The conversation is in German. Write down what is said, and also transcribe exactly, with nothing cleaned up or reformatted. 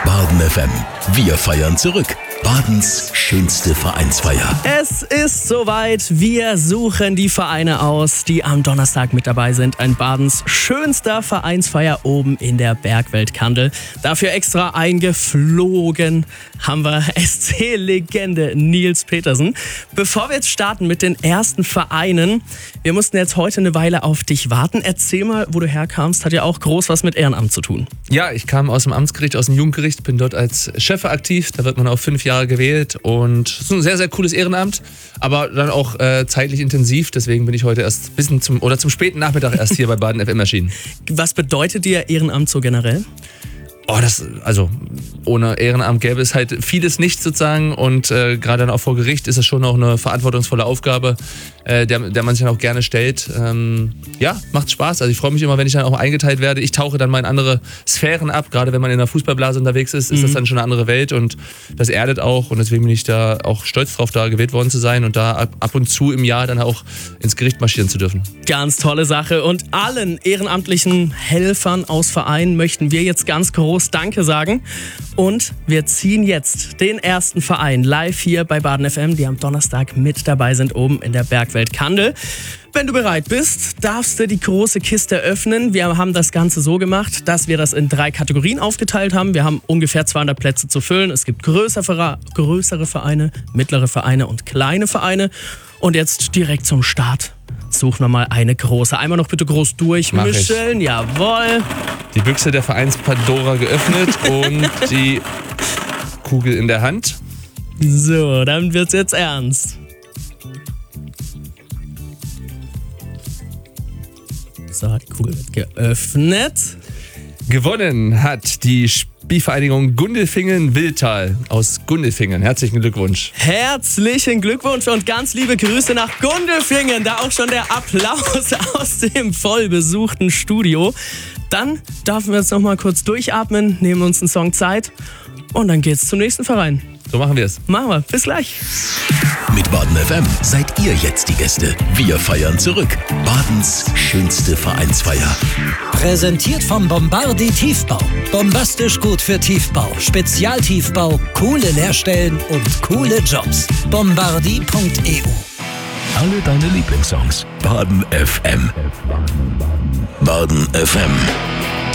Baden F M. Wir feiern zurück. Badens schönste Vereinsfeier. Es ist soweit. Wir suchen die Vereine aus, die am Donnerstag mit dabei sind. Ein Badens schönster Vereinsfeier oben in der Bergwelt Kandel. Dafür extra eingeflogen haben wir S C-Legende Nils Petersen. Bevor wir jetzt starten mit den ersten Vereinen, wir mussten jetzt heute eine Weile auf dich warten. Erzähl mal, wo du herkamst. Hat ja auch groß was mit Ehrenamt zu tun. Ja, ich kam aus dem Amtsgericht, aus dem Jugendgericht, bin dort als Chef aktiv. Da wird man auf fünf Jahre gewählt und es ist ein sehr, sehr cooles Ehrenamt, aber dann auch äh, zeitlich intensiv. Deswegen bin ich heute erst bis zum, oder zum späten Nachmittag erst hier bei Baden F M erschienen. Was bedeutet dir Ehrenamt so generell? Oh, das, also ohne Ehrenamt gäbe es halt vieles nicht sozusagen und äh, gerade dann auch vor Gericht ist es schon auch eine verantwortungsvolle Aufgabe, äh, der, der man sich dann auch gerne stellt. Ähm, ja, macht Spaß. Also ich freue mich immer, wenn ich dann auch eingeteilt werde. Ich tauche dann mal in andere Sphären ab. Gerade wenn man in der Fußballblase unterwegs ist, ist mhm. das dann schon eine andere Welt und das erdet auch und deswegen bin ich da auch stolz drauf, da gewählt worden zu sein und da ab, ab und zu im Jahr dann auch ins Gericht marschieren zu dürfen. Ganz tolle Sache und allen ehrenamtlichen Helfern aus Vereinen möchten wir jetzt ganz groß Danke sagen. Und wir ziehen jetzt den ersten Verein live hier bei Baden F M, die am Donnerstag mit dabei sind, oben in der Bergwelt Kandel. Wenn du bereit bist, darfst du die große Kiste öffnen. Wir haben das Ganze so gemacht, dass wir das in drei Kategorien aufgeteilt haben. Wir haben ungefähr zweihundert Plätze zu füllen. Es gibt größere, größere Vereine, mittlere Vereine und kleine Vereine. Und jetzt direkt zum Start. Suchen wir mal eine große. Einmal noch bitte groß durchmischen. Jawohl. Die Büchse der Vereins Pandora geöffnet und die Kugel in der Hand. So, dann wird's jetzt ernst. So, die Kugel wird geöffnet. Gewonnen hat die Spielvereinigung Gundelfingen-Wildtal aus Gundelfingen. Herzlichen Glückwunsch. Herzlichen Glückwunsch und ganz liebe Grüße nach Gundelfingen. Da auch schon der Applaus aus dem vollbesuchten Studio. Dann dürfen wir jetzt noch mal kurz durchatmen, nehmen uns einen Song Zeit und dann geht's zum nächsten Verein. So machen wir es. Machen wir. Bis gleich. Mit Baden F M seid ihr jetzt die Gäste. Wir feiern zurück. Badens schönste Vereinsfeier. Präsentiert vom Bombardi Tiefbau. Bombastisch gut für Tiefbau. Spezialtiefbau, coole Lehrstellen und coole Jobs. bombardi punkt e u. Alle deine Lieblingssongs. Baden F M. Baden F M.